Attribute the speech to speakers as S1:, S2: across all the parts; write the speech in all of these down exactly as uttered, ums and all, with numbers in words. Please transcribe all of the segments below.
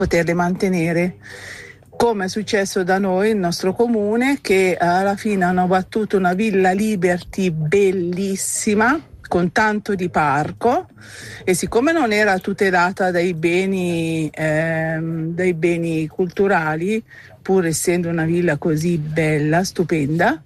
S1: poterle mantenere, come è successo da noi, il nostro comune, che alla fine hanno battuto una Villa Liberty bellissima, con tanto di parco, e siccome non era tutelata dai beni, ehm, dai beni culturali, pur essendo una villa così bella, stupenda,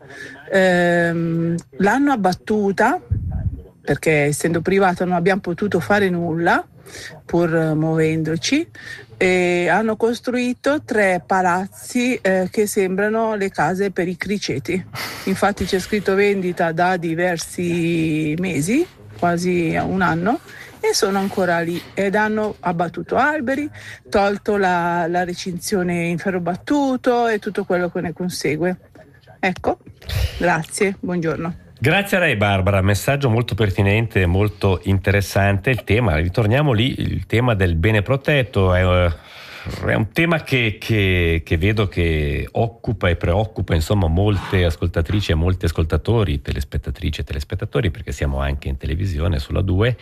S1: ehm, l'hanno abbattuta, perché essendo privata non abbiamo potuto fare nulla, pur muovendoci, e hanno costruito tre palazzi eh, che sembrano le case per i criceti. Infatti c'è scritto vendita da diversi mesi, quasi un anno, e sono ancora lì, ed hanno abbattuto alberi, tolto la, la recinzione in ferro battuto e tutto quello che ne consegue. Ecco, grazie, buongiorno.
S2: Grazie a lei Barbara, messaggio molto pertinente, molto interessante. Il tema, ritorniamo lì, il tema del bene protetto è, è un tema che, che, che vedo che occupa e preoccupa insomma molte ascoltatrici e molti ascoltatori, telespettatrici e telespettatori, perché siamo anche in televisione sulla due.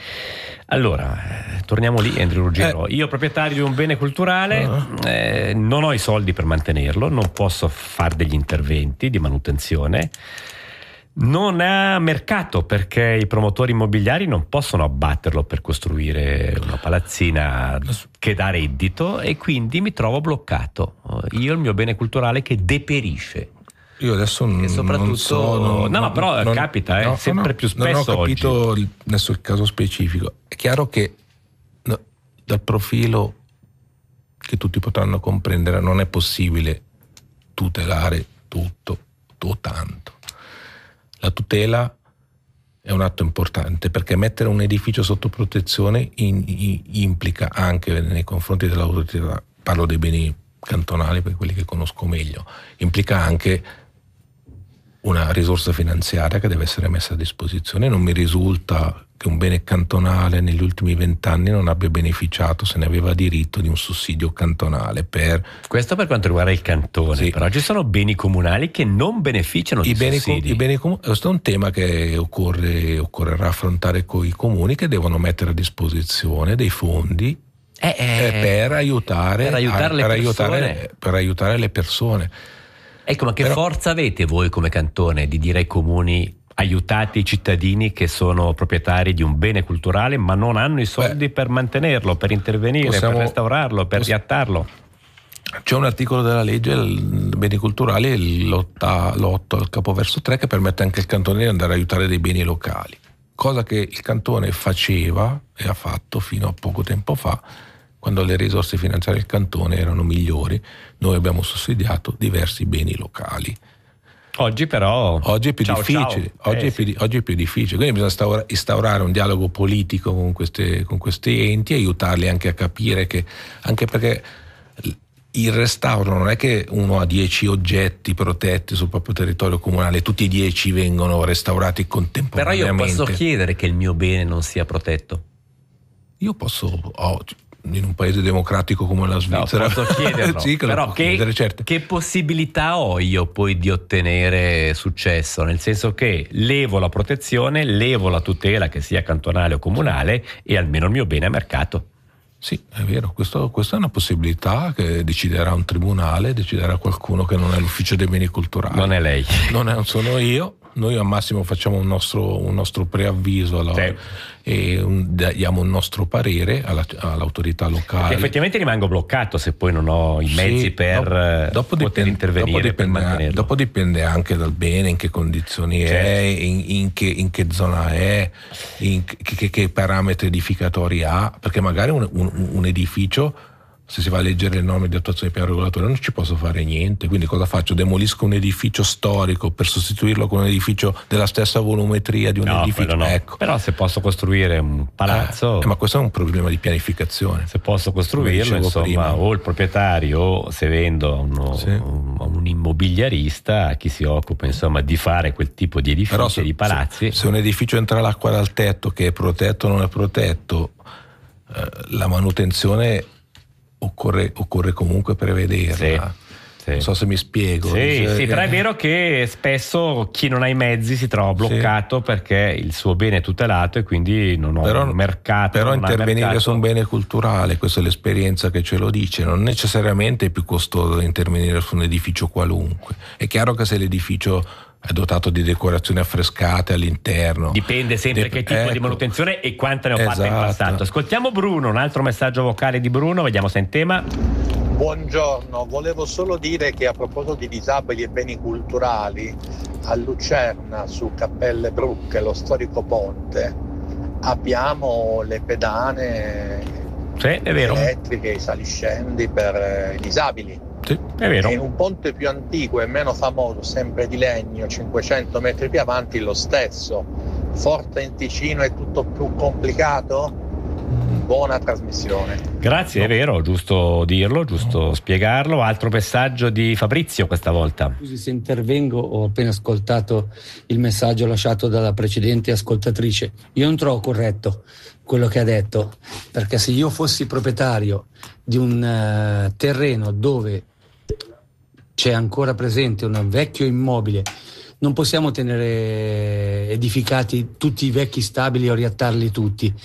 S2: Allora, eh, torniamo lì, Andrew Ruggiero. Eh. Io proprietario di un bene culturale, uh-huh. eh, non ho i soldi per mantenerlo, non posso fare degli interventi di manutenzione. Non ha mercato perché i promotori immobiliari non possono abbatterlo per costruire una palazzina che dà reddito, e quindi mi trovo bloccato. Io il mio bene culturale che deperisce.
S3: Io adesso non,
S2: e soprattutto,
S3: non so, non,
S2: no, ma però
S3: non,
S2: capita, eh,
S3: no,
S2: sempre
S3: no,
S2: più spesso.
S3: Non ho capito
S2: oggi.
S3: adesso il caso specifico. È chiaro che no, dal profilo che tutti potranno comprendere non è possibile tutelare tutto o tanto. La tutela è un atto importante, perché mettere un edificio sotto protezione in, in, implica anche nei confronti dell'autorità, parlo dei beni cantonali per quelli che conosco meglio, implica anche una risorsa finanziaria che deve essere messa a disposizione. Non mi risulta che un bene cantonale negli ultimi vent'anni non abbia beneficiato, se ne aveva diritto, di un sussidio cantonale per...
S2: Questo per quanto riguarda il cantone, sì. Però ci sono beni comunali che non beneficiano
S3: I
S2: di
S3: beni
S2: sussidi.
S3: Com- i beni com- questo è un tema che occorre, occorrerà affrontare con i comuni, che devono mettere a disposizione dei fondi
S2: eh, eh,
S3: per aiutare,
S2: per aiutare,
S3: a,
S2: le
S3: per, aiutare per aiutare le persone.
S2: Ecco, ma che Però, forza avete voi come cantone di dire ai comuni: aiutate i cittadini che sono proprietari di un bene culturale ma non hanno i soldi beh, per mantenerlo, per intervenire, possiamo, per restaurarlo, per poss- riattarlo?
S3: C'è un articolo della legge, il beni culturali, l'otto al capoverso tre, che permette anche al cantone di andare a aiutare dei beni locali, cosa che il cantone faceva e ha fatto fino a poco tempo fa, quando le risorse finanziarie del cantone erano migliori. Noi abbiamo sussidiato diversi beni locali.
S2: Oggi però
S3: oggi è più
S2: ciao,
S3: difficile
S2: ciao.
S3: Oggi,
S2: Eh,
S3: è più,
S2: sì.
S3: oggi è più difficile, quindi bisogna instaurare un dialogo politico con, queste, con questi enti, aiutarli anche a capire che, anche perché il restauro non è che uno ha dieci oggetti protetti sul proprio territorio comunale, tutti e dieci vengono restaurati contemporaneamente.
S2: Però io posso chiedere che il mio bene non sia protetto?
S3: Io posso, oh, in un paese democratico come la Svizzera,
S2: no, posso chiederlo.
S3: sì, che
S2: però
S3: che,
S2: chiedere,
S3: certo.
S2: Che possibilità ho io poi di ottenere successo? Nel senso che levo la protezione, levo la tutela, che sia cantonale o comunale, e almeno il mio bene a mercato.
S3: Sì, è vero, questo, questa è una possibilità che deciderà un tribunale, deciderà qualcuno che non è l'ufficio dei beni culturali.
S2: Non è lei.
S3: Non, è, non sono io. Noi al massimo facciamo un nostro, un nostro preavviso alla, sì. e un, diamo un nostro parere alla, all'autorità locale.
S2: Perché effettivamente rimango bloccato se poi non ho i mezzi sì, per dopo, dopo poter dipende, intervenire
S3: dopo dipende,
S2: per mantenerlo.
S3: Dopo dipende anche dal bene, in che condizioni certo. è, in, in, che, in che zona è, in che, che, che parametri edificatori ha, perché magari un, un, un edificio, se si va a leggere le norme di attuazione del piano regolatore, non ci posso fare niente. Quindi cosa faccio? Demolisco un edificio storico per sostituirlo con un edificio della stessa volumetria di un
S2: no,
S3: edificio?
S2: No.
S3: Ecco.
S2: Però se posso costruire un palazzo...
S3: Eh, eh, ma questo è un problema di pianificazione.
S2: Se posso costruirlo, insomma, prima. O il proprietario, o se vendo a, uno, sì. un, a un immobiliarista, a chi si occupa insomma di fare quel tipo di edifici, Però se, di palazzi.
S3: Se, se un edificio entra l'acqua dal tetto, che è protetto o non è protetto, eh, la manutenzione... Occorre, occorre comunque prevederla.
S2: Sì, Sì.
S3: Non so se mi spiego.
S2: Sì,
S3: cioè,
S2: sì, però è vero che spesso chi non ha i mezzi si trova bloccato, sì, perché il suo bene è tutelato e quindi non ho
S3: però,
S2: un mercato.
S3: Però
S2: non
S3: intervenire
S2: mercato.
S3: su un bene culturale, questa è l'esperienza che ce lo dice, non necessariamente è più costoso intervenire su un edificio qualunque. È chiaro che se l'edificio è dotato di decorazioni affrescate all'interno,
S2: dipende sempre
S3: dip-
S2: che tipo
S3: ecco,
S2: di manutenzione e quante ne ho
S3: esatto.
S2: fatte in passato. Ascoltiamo Bruno, un altro messaggio vocale di Bruno, vediamo se è in tema.
S4: Buongiorno, volevo solo dire che a proposito di disabili e beni culturali, a Lucerna su Cappelle Brucche, lo storico ponte, abbiamo le pedane,
S2: sì, è vero,
S4: elettriche, i saliscendi per i disabili.
S2: Sì, è vero.
S4: E in un ponte più antico e meno famoso, sempre di legno, cinquecento metri più avanti, lo stesso. Forte in Ticino è tutto più complicato? Buona trasmissione.
S2: Grazie, no. È vero, giusto dirlo, giusto no. spiegarlo. Altro messaggio di Fabrizio questa volta.
S5: Scusi se intervengo, ho appena ascoltato il messaggio lasciato dalla precedente ascoltatrice. Io non trovo corretto quello che ha detto, perché se io fossi proprietario di un uh, terreno dove c'è ancora presente un vecchio immobile, non possiamo tenere edificati tutti i vecchi stabili o riattarli tutti,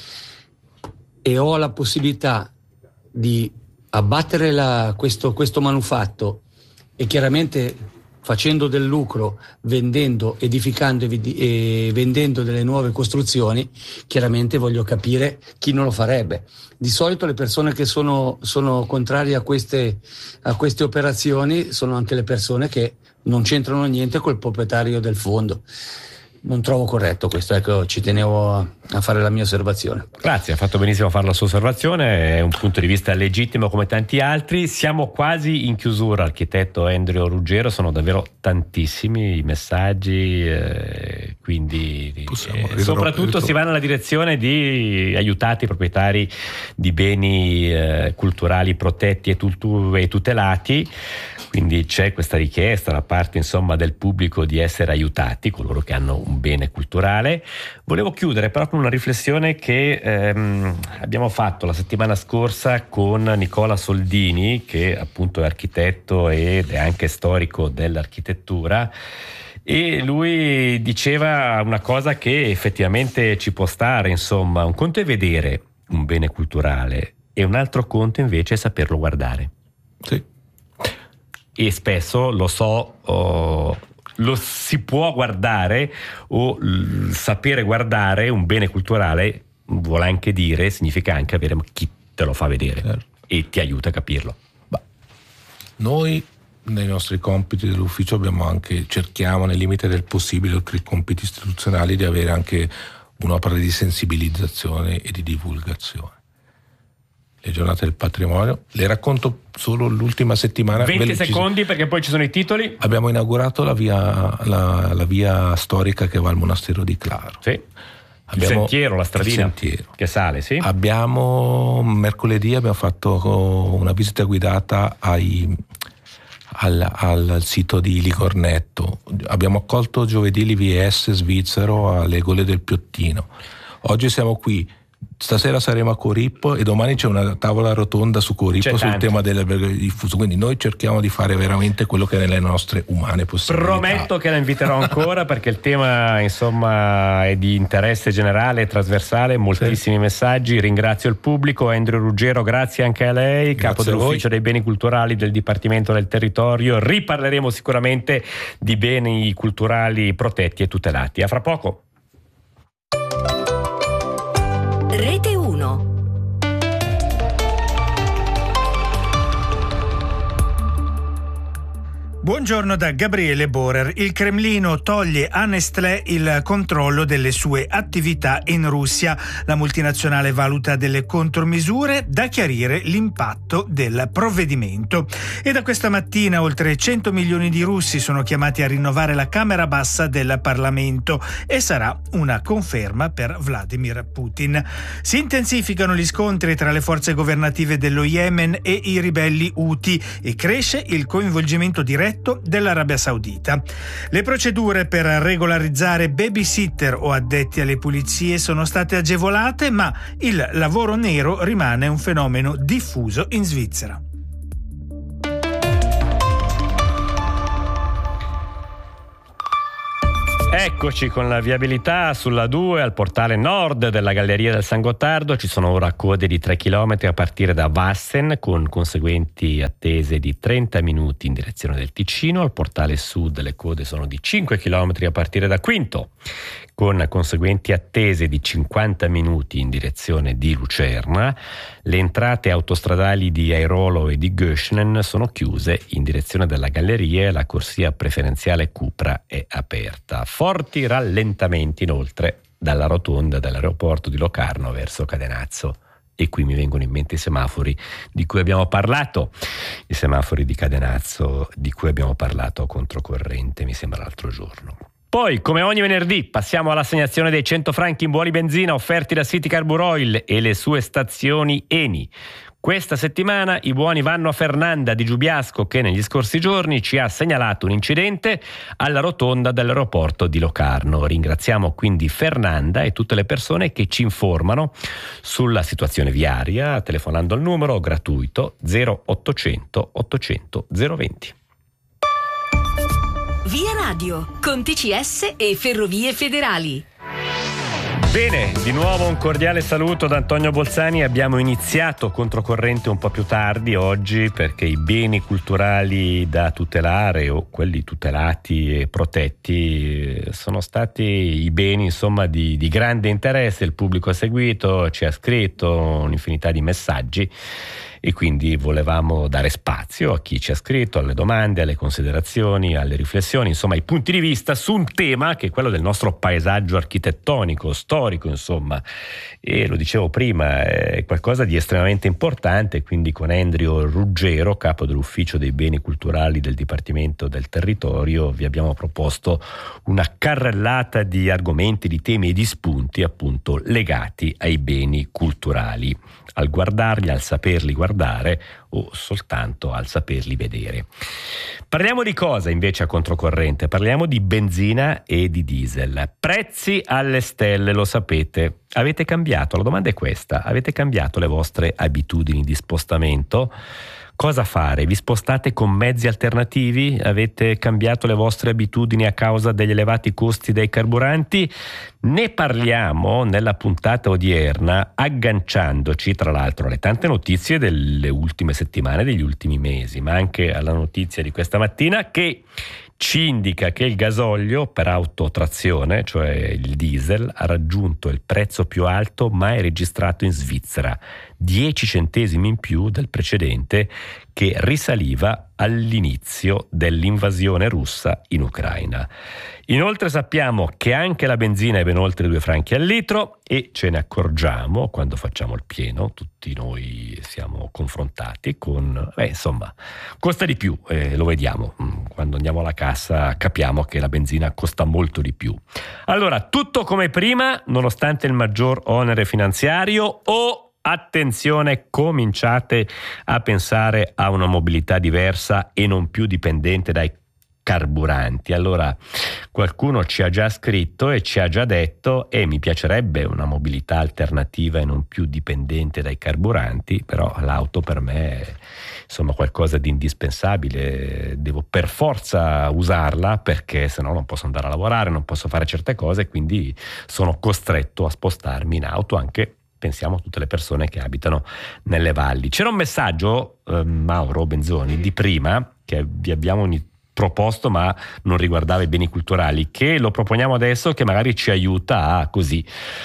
S5: e ho la possibilità di abbattere la, questo, questo manufatto e chiaramente facendo del lucro, vendendo, edificando e, e vendendo delle nuove costruzioni, chiaramente voglio capire chi non lo farebbe. Di solito le persone che sono, sono contrarie a queste, a queste operazioni sono anche le persone che non c'entrano niente col proprietario del fondo. Non trovo corretto questo, ecco, ci tenevo a, a fare la mia osservazione.
S2: Grazie, ha fatto benissimo a fare la sua osservazione, è un punto di vista legittimo come tanti altri. Siamo quasi in chiusura, architetto Andrea Ruggero, sono davvero tantissimi i messaggi, eh, quindi eh, soprattutto si va nella direzione di aiutare i proprietari di beni eh, culturali protetti e, tutu- e tutelati. Quindi c'è questa richiesta da parte insomma del pubblico di essere aiutati, coloro che hanno un bene culturale. Volevo chiudere però con una riflessione che ehm, abbiamo fatto la settimana scorsa con Nicola Soldini, che appunto è architetto ed è anche storico dell'architettura, e lui diceva una cosa che effettivamente ci può stare, insomma, un conto è vedere un bene culturale e un altro conto invece è saperlo guardare.
S3: Sì.
S2: E spesso lo so, oh, lo si può guardare o l- sapere guardare un bene culturale vuole anche dire, significa anche avere chi te lo fa vedere, certo, e ti aiuta a capirlo.
S3: Bah, noi nei nostri compiti dell'ufficio abbiamo anche, cerchiamo nel limite del possibile, oltre ai compiti istituzionali, di avere anche un'opera di sensibilizzazione e di divulgazione. Le giornate del patrimonio, le racconto solo l'ultima settimana.
S2: venti secondi perché poi ci sono i titoli.
S3: Abbiamo inaugurato la via, la, la via storica che va al monastero di Claro.
S2: Sì. Abbiamo, il sentiero, la stradina
S3: sentiero.
S2: Che sale, sì.
S3: Abbiamo mercoledì abbiamo fatto una visita guidata ai, al, al sito di Licornetto. Abbiamo accolto giovedì l'I V S svizzero alle Gole del Piottino. Oggi siamo qui. Stasera saremo a Corippo e domani c'è una tavola rotonda su Corippo sul tema dell'albergo diffuso, quindi noi cerchiamo di fare veramente quello che è nelle nostre umane possibilità.
S2: Prometto che la inviterò ancora perché il tema insomma è di interesse generale e trasversale, moltissimi sì. messaggi. Ringrazio il pubblico. Andrea Ruggero, grazie anche a lei, grazie capo dell'ufficio dei beni culturali del Dipartimento del Territorio. Riparleremo sicuramente di beni culturali protetti e tutelati. A fra poco.
S6: Rete uno.
S7: Buongiorno da Gabriele Borer. Il Cremlino toglie a Nestlé il controllo delle sue attività in Russia. La multinazionale valuta delle contromisure, da chiarire l'impatto del provvedimento. E da questa mattina oltre cento milioni di russi sono chiamati a rinnovare la Camera Bassa del Parlamento e sarà una conferma per Vladimir Putin. Si intensificano gli scontri tra le forze governative dello Yemen e i ribelli Houthi e cresce il coinvolgimento diretto dell'Arabia Saudita. Le procedure per regolarizzare babysitter o addetti alle pulizie sono state agevolate, ma il lavoro nero rimane un fenomeno diffuso in Svizzera.
S2: Eccoci con la viabilità sulla due al portale nord della Galleria del San Gottardo. Ci sono ora code di tre chilometri a partire da Vassen, con conseguenti attese di trenta minuti in direzione del Ticino. Al portale sud le code sono di cinque chilometri a partire da Quinto, con conseguenti attese di cinquanta minuti in direzione di Lucerna. Le entrate autostradali di Airolo e di Göschnen sono chiuse in direzione della Galleria e la corsia preferenziale Cupra è aperta. Forti rallentamenti inoltre dalla rotonda dell'aeroporto di Locarno verso Cadenazzo. E qui mi vengono in mente i semafori di cui abbiamo parlato, i semafori di Cadenazzo di cui abbiamo parlato controcorrente, mi sembra l'altro giorno. Poi, come ogni venerdì, passiamo all'assegnazione dei cento franchi in buoni benzina offerti da City Carbureau Oil e le sue stazioni Eni. Questa settimana i buoni vanno a Fernanda di Giubiasco, che negli scorsi giorni ci ha segnalato un incidente alla rotonda dell'aeroporto di Locarno. Ringraziamo quindi Fernanda e tutte le persone che ci informano sulla situazione viaria telefonando al numero gratuito zero ottocento ottocento zero venti.
S6: Via Radio, con T C S e Ferrovie Federali.
S2: Bene, di nuovo un cordiale saluto da Antonio Bolzani. Abbiamo iniziato controcorrente un po' più tardi oggi perché i beni culturali da tutelare o quelli tutelati e protetti sono stati i beni insomma di, di grande interesse. Il pubblico ha seguito, ci ha scritto un'infinità di messaggi e quindi volevamo dare spazio a chi ci ha scritto, alle domande, alle considerazioni, alle riflessioni, insomma ai punti di vista su un tema che è quello del nostro paesaggio architettonico, storico insomma, e lo dicevo prima è qualcosa di estremamente importante. Quindi con Endrio Ruggero, capo dell'ufficio dei beni culturali del Dipartimento del Territorio, vi abbiamo proposto una carrellata di argomenti, di temi e di spunti appunto legati ai beni culturali, al guardarli, al saperli guardare o soltanto al saperli vedere. Parliamo di cosa invece a controcorrente? Parliamo di benzina e di diesel. Prezzi alle stelle, lo sapete. Avete cambiato? La domanda è questa. Avete cambiato le vostre abitudini di spostamento? Cosa fare? Vi spostate con mezzi alternativi? Avete cambiato le vostre abitudini a causa degli elevati costi dei carburanti? Ne parliamo nella puntata odierna, agganciandoci tra l'altro alle tante notizie delle ultime settimane, degli ultimi mesi, ma anche alla notizia di questa mattina che ci indica che il gasolio per autotrazione, cioè il diesel, ha raggiunto il prezzo più alto mai registrato in Svizzera, dieci centesimi in più del precedente, che risaliva all'inizio dell'invasione russa in Ucraina. Inoltre sappiamo che anche la benzina è ben oltre due franchi al litro e ce ne accorgiamo quando facciamo il pieno. Tutti noi siamo confrontati con, beh, insomma, costa di più, eh, lo vediamo. Quando andiamo alla cassa capiamo che la benzina costa molto di più. Allora, tutto come prima, nonostante il maggior onere finanziario, o attenzione, cominciate a pensare a una mobilità diversa e non più dipendente dai carburanti. Allora, qualcuno ci ha già scritto e ci ha già detto e eh, mi piacerebbe una mobilità alternativa e non più dipendente dai carburanti, però l'auto per me è insomma qualcosa di indispensabile, devo per forza usarla perché sennò non posso andare a lavorare, non posso fare certe cose, quindi sono costretto a spostarmi in auto. Anche pensiamo a tutte le persone che abitano nelle valli. C'era un messaggio, eh, Mauro Benzoni, di prima che vi abbiamo proposto ma non riguardava i beni culturali, che lo proponiamo adesso, che magari ci aiuta a così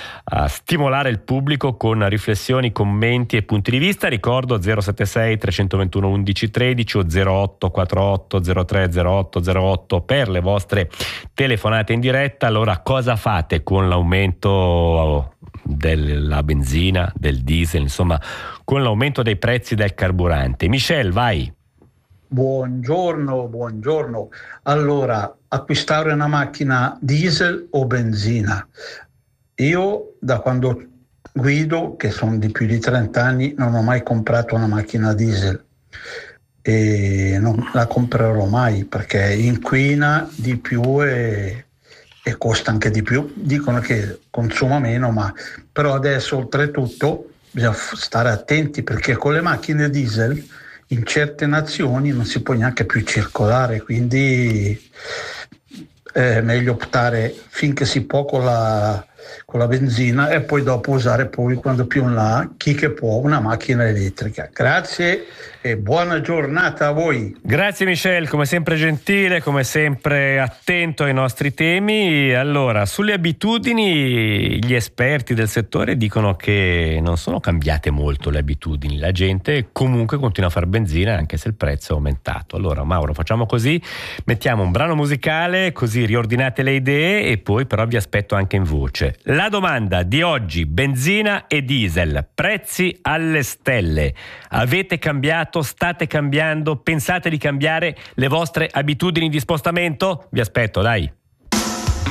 S2: a stimolare il pubblico con riflessioni, commenti e punti di vista. Ricordo zero sette sei tre due uno undici tredici o zero otto quattro otto zero tre zero otto zero otto per le vostre telefonate in diretta. Allora, cosa fate con l'aumento della benzina, del diesel, insomma con l'aumento dei prezzi del carburante? Michel, vai.
S8: Buongiorno, buongiorno. Allora, acquistare una macchina diesel o benzina? Io da quando guido, che sono di più di trenta anni, non ho mai comprato una macchina diesel e non la comprerò mai perché inquina di più e, e costa anche di più. Dicono che consuma meno, ma però adesso oltretutto bisogna stare attenti perché con le macchine diesel in certe nazioni non si può neanche più circolare, quindi è meglio optare finché si può con la, con la benzina e poi dopo usare poi quando più in là chi che può una macchina elettrica. Grazie e buona giornata a voi.
S2: Grazie Michel, come sempre gentile, come sempre attento ai nostri temi. Allora, sulle abitudini gli esperti del settore dicono che non sono cambiate molto le abitudini, la gente comunque continua a fare benzina anche se il prezzo è aumentato. Allora Mauro, facciamo così, mettiamo un brano musicale così riordinate le idee e poi però vi aspetto anche in voce. La domanda di oggi: benzina e diesel, prezzi alle stelle. Avete cambiato? State cambiando? Pensate di cambiare le vostre abitudini di spostamento? Vi aspetto, dai.